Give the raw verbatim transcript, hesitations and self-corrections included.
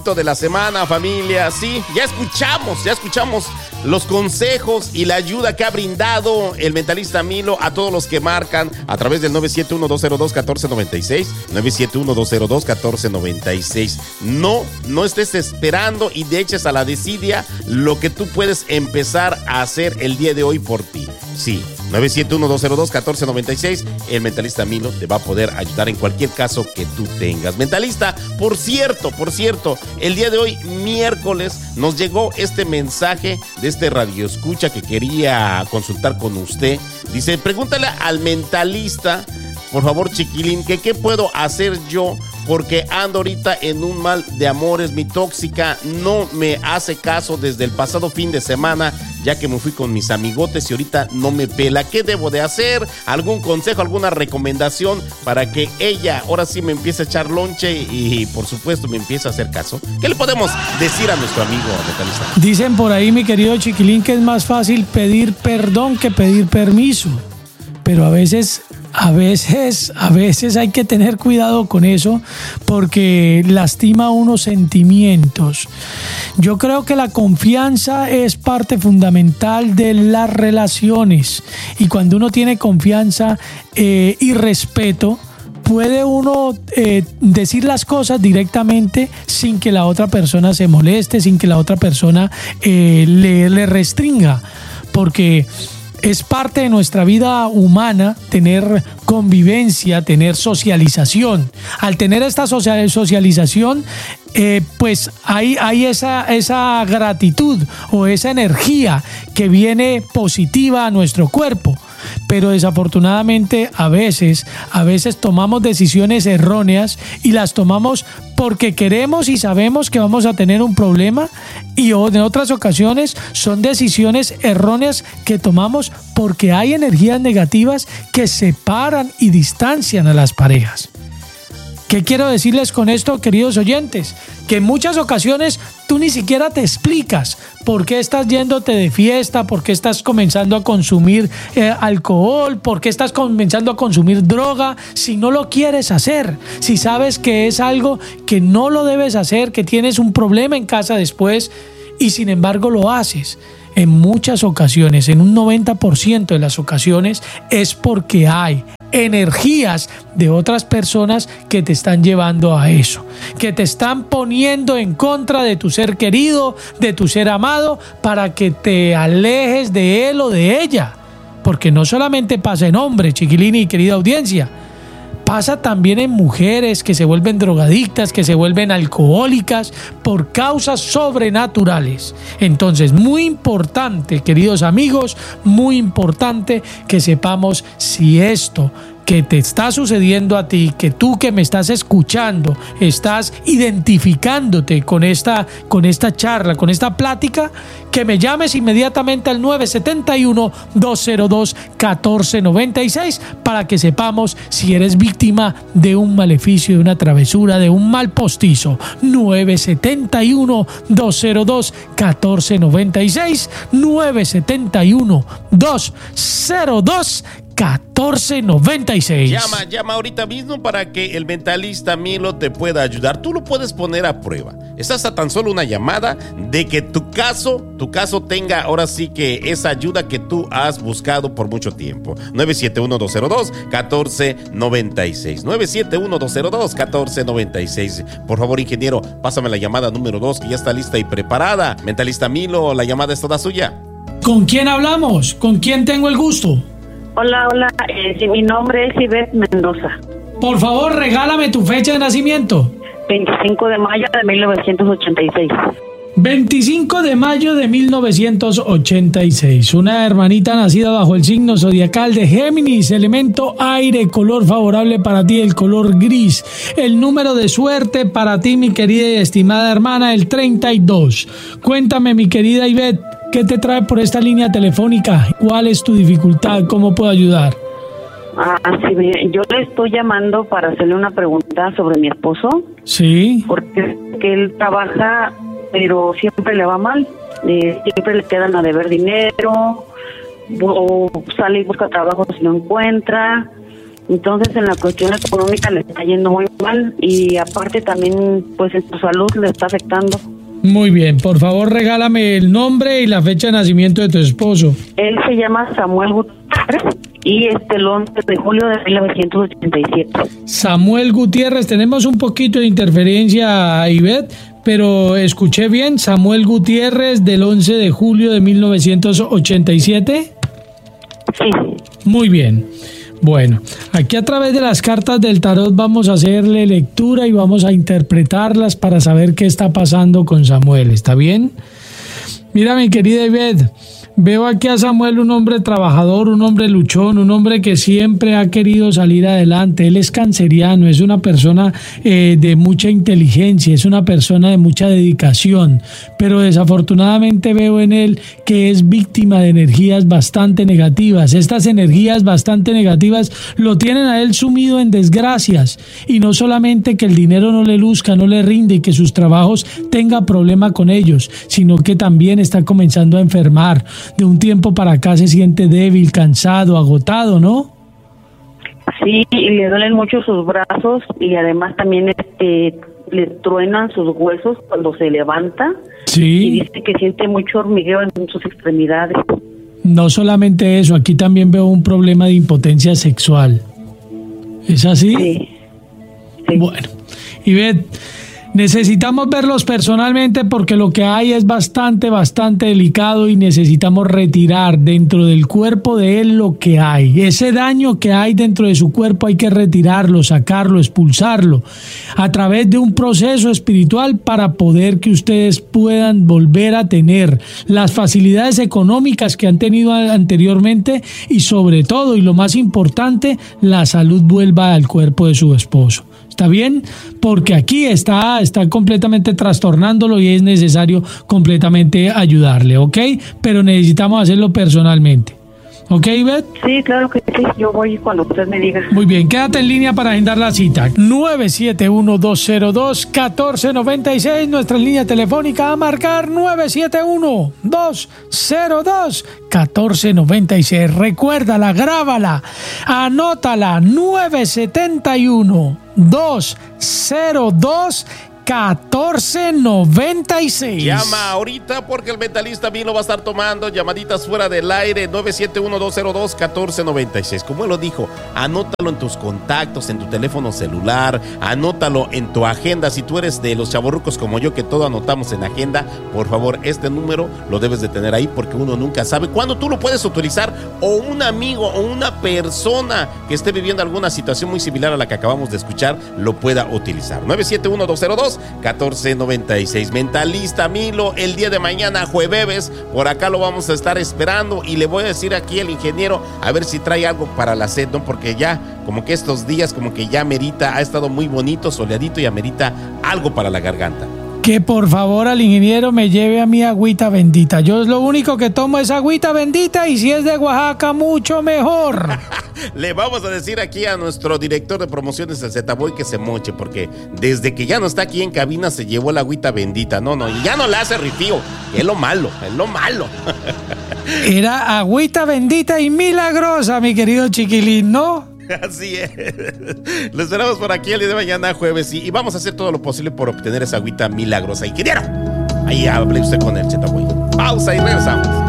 de la semana, familia. Sí, ya escuchamos, ya escuchamos los consejos y la ayuda que ha brindado el mentalista Milo a todos los que marcan a través del nueve siete uno, dos cero dos, uno cuatro nueve seis, nueve siete uno, dos cero dos, uno cuatro nueve seis. No, no estés esperando y de eches a la desidia lo que tú puedes empezar a hacer el día de hoy por ti. Sí, nueve siete uno, dos cero dos, uno cuatro nueve seis. El mentalista Milo te va a poder ayudar en cualquier caso que tú tengas. Mentalista, por cierto, por cierto, el día de hoy, miércoles, nos llegó este mensaje de este radioescucha que quería consultar con usted. Dice, pregúntale al mentalista, por favor, chiquilín, que qué puedo hacer yo porque ando ahorita en un mal de amores. Mi tóxica no me hace caso desde el pasado fin de semana, ya que me fui con mis amigotes y ahorita no me pela. ¿Qué debo de hacer? ¿Algún consejo, alguna recomendación para que ella ahora sí me empiece a echar lonche y, y por supuesto me empiece a hacer caso? ¿Qué le podemos decir a nuestro amigo mentalista? Dicen por ahí, mi querido chiquilín, que es más fácil pedir perdón que pedir permiso, pero a veces... A veces, a veces hay que tener cuidado con eso porque lastima unos sentimientos. Yo creo que la confianza es parte fundamental de las relaciones y cuando uno tiene confianza eh, y respeto, puede uno eh, decir las cosas directamente sin que la otra persona se moleste, sin que la otra persona eh, le, le restringa, porque... es parte de nuestra vida humana tener convivencia, tener socialización. Al tener esta socialización, eh, pues hay, hay esa, esa gratitud o esa energía que viene positiva a nuestro cuerpo. Pero desafortunadamente a veces, a veces tomamos decisiones erróneas y las tomamos porque queremos y sabemos que vamos a tener un problema, y en otras ocasiones son decisiones erróneas que tomamos porque hay energías negativas que separan y distancian a las parejas. ¿Qué quiero decirles con esto, queridos oyentes? Que en muchas ocasiones tú ni siquiera te explicas por qué estás yéndote de fiesta, por qué estás comenzando a consumir eh, alcohol, por qué estás comenzando a consumir droga, si no lo quieres hacer, si sabes que es algo que no lo debes hacer, que tienes un problema en casa después y sin embargo lo haces. En muchas ocasiones, en un noventa por ciento de las ocasiones, es porque hay energías de otras personas que te están llevando a eso, que te están poniendo en contra de tu ser querido, de tu ser amado, para que te alejes de él o de ella. Porque no solamente pasa en hombres, chiquilín y querida audiencia, pasa también en mujeres que se vuelven drogadictas, que se vuelven alcohólicas por causas sobrenaturales. Entonces, muy importante, queridos amigos, muy importante que sepamos si esto que te está sucediendo a ti, que tú que me estás escuchando, estás identificándote con esta, con esta charla, con esta plática, que me llames inmediatamente al nueve siete uno, dos cero dos, uno cuatro nueve seis para que sepamos si eres víctima de un maleficio, de una travesura, de un mal postizo. nueve siete uno, dos cero dos, uno cuatro nueve seis, nueve siete uno, dos cero dos, uno cuatro nueve seis. Llama, llama ahorita mismo para que el mentalista Milo te pueda ayudar. Tú lo puedes poner a prueba. Estás a tan solo una llamada de que tu caso, tu caso tenga ahora sí que esa ayuda que tú has buscado por mucho tiempo. nueve siete uno, dos cero dos, uno cuatro nueve seis. nueve siete uno, dos cero dos, uno cuatro nueve seis. Por favor, ingeniero, pásame la llamada número dos que ya está lista y preparada. Mentalista Milo, la llamada es toda suya. ¿Con quién hablamos? ¿Con quién tengo el gusto? Hola, hola, eh, sí, mi nombre es Ivette Mendoza. Por favor, regálame tu fecha de nacimiento. veinticinco de mayo de mil novecientos ochenta y seis. veinticinco de mayo de mil novecientos ochenta y seis. Una hermanita nacida bajo el signo zodiacal de Géminis, elemento aire, color favorable para ti, el color gris. El número de suerte para ti, mi querida y estimada hermana, el treinta y dos. Cuéntame, mi querida Ivette, ¿qué te trae por esta línea telefónica? ¿Cuál es tu dificultad? ¿Cómo puedo ayudar? Ah, sí, bien. Yo le estoy llamando para hacerle una pregunta sobre mi esposo. Sí. Porque que él trabaja, pero siempre le va mal. Eh, siempre le quedan a deber dinero, o sale y busca trabajo si no encuentra. Entonces, en la cuestión económica le está yendo muy mal y aparte también, pues, en su salud le está afectando. Muy bien, por favor regálame el nombre y la fecha de nacimiento de tu esposo. Él se llama Samuel Gutiérrez y este el once de julio de mil novecientos ochenta y siete. Samuel Gutiérrez, tenemos un poquito de interferencia, Ivette, pero escuché bien, Samuel Gutiérrez del once de julio de mil novecientos ochenta y siete. Sí. Muy bien. Bueno, aquí a través de las cartas del tarot vamos a hacerle lectura y vamos a interpretarlas para saber qué está pasando con Samuel, ¿está bien? Mira, mi querida Ivette, veo aquí a Samuel un hombre trabajador, un hombre luchón, un hombre que siempre ha querido salir adelante. Él es canceriano, es una persona eh, de mucha inteligencia, es una persona de mucha dedicación, pero desafortunadamente veo en él que es víctima de energías bastante negativas. Estas energías bastante negativas lo tienen a él sumido en desgracias, y no solamente que el dinero no le luzca, no le rinde y que sus trabajos tenga problema con ellos, sino que también está comenzando a enfermar. De un tiempo para acá se siente débil, cansado, agotado, ¿no? Sí, y le duelen mucho sus brazos y además también este le truenan sus huesos cuando se levanta. Sí. Y dice que siente mucho hormigueo en sus extremidades. No solamente eso, aquí también veo un problema de impotencia sexual. ¿Es así? Sí. Sí. Bueno, Ivette, necesitamos verlos personalmente porque lo que hay es bastante, bastante delicado y necesitamos retirar dentro del cuerpo de él lo que hay. Ese daño que hay dentro de su cuerpo hay que retirarlo, sacarlo, expulsarlo a través de un proceso espiritual para poder que ustedes puedan volver a tener las facilidades económicas que han tenido anteriormente y sobre todo, y lo más importante, la salud vuelva al cuerpo de su esposo. ¿Está bien? Porque aquí está, está completamente trastornándolo y es necesario completamente ayudarle, ¿ok? Pero necesitamos hacerlo personalmente. ¿Ok, Ivette? Sí, claro que sí. Yo voy cuando usted me diga. Muy bien, quédate en línea para agendar la cita. nueve siete uno, dos cero dos, uno cuatro nueve seis, nuestra línea telefónica a marcar nueve siete uno, dos cero dos, uno cuatro nueve seis. Recuérdala, grábala, anótala, nueve siete uno, dos cero dos, uno cuatro nueve seis. Llama ahorita porque el mentalista Milo va a estar tomando llamaditas fuera del aire. Nueve siete uno, dos cero dos, uno cuatro nueve seis. Como él lo dijo, anótalo en tus contactos, en tu teléfono celular, anótalo en tu agenda. Si tú eres de los chavorrucos como yo que todo anotamos en agenda, por favor, este número lo debes de tener ahí porque uno nunca sabe cuándo tú lo puedes utilizar, o un amigo o una persona que esté viviendo alguna situación muy similar a la que acabamos de escuchar lo pueda utilizar. Nueve siete uno, dos cero dos, uno cuatro nueve seis. Mentalista Milo, el día de mañana, jueves, por acá lo vamos a estar esperando y le voy a decir aquí al ingeniero a ver si trae algo para la sed, ¿no? Porque ya, como que estos días, como que ya amerita, ha estado muy bonito, soleadito y amerita algo para la garganta. Que por favor al ingeniero me lleve a mi agüita bendita. Yo lo único que tomo es agüita bendita y si es de Oaxaca, mucho mejor. Le vamos a decir aquí a nuestro director de promociones, el Z-Boy, que se moche, porque desde que ya no está aquí en cabina se llevó la agüita bendita. No, no, y ya no le hace rifío. Es lo malo, es lo malo. Era agüita bendita y milagrosa, mi querido chiquilín, ¿no? Así es. Lo esperamos por aquí el día de mañana, jueves, y, y vamos a hacer todo lo posible por obtener esa agüita milagrosa. Ingeniero, ahí hable usted con el Z-Boy. Pausa y regresamos.